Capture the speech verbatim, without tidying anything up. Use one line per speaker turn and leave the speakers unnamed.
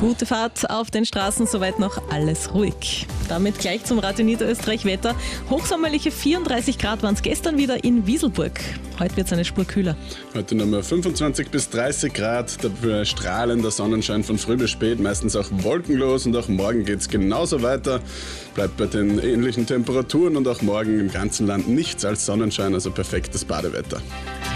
Gute Fahrt auf den Straßen, soweit noch alles ruhig. Damit gleich zum Radio Niederösterreich Wetter. Hochsommerliche vierunddreißig Grad waren es gestern wieder in Wieselburg. Heute wird es eine Spur kühler.
Heute nochmal fünfundzwanzig bis dreißig Grad, dafür strahlender Sonnenschein von früh bis spät, meistens auch wolkenlos, und auch morgen geht es genauso weiter. Bleibt bei den ähnlichen Temperaturen und auch morgen im ganzen Land nichts als Sonnenschein, also perfektes Badewetter.